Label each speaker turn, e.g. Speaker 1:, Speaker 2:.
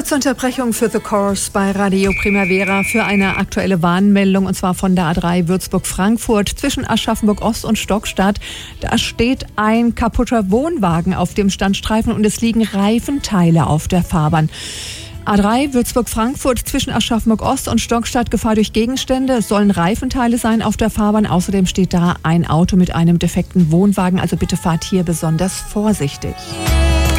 Speaker 1: Kurze Unterbrechung für The Course bei Radio Primavera für eine aktuelle Warnmeldung, und zwar von der A3 Würzburg-Frankfurt zwischen Aschaffenburg-Ost und Stockstadt. Da steht ein kaputter Wohnwagen auf dem Standstreifen und es liegen Reifenteile auf der Fahrbahn. A3 Würzburg-Frankfurt zwischen Aschaffenburg-Ost und Stockstadt, Gefahr durch Gegenstände. Es sollen Reifenteile sein auf der Fahrbahn. Außerdem steht da ein Auto mit einem defekten Wohnwagen. Also bitte fahrt hier besonders vorsichtig.